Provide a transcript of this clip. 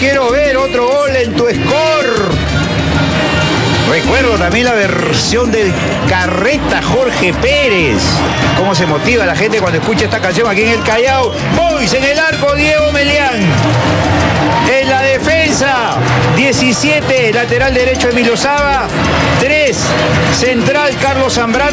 Quiero ver otro gol en tu score. Recuerdo también la versión del Carreta Jorge Pérez. Cómo se motiva la gente cuando escucha esta canción aquí en el Callao. Boys en el arco, Diego Melián. En la defensa, 17, lateral derecho Emilio Saba. 3, central Carlos Zambrano.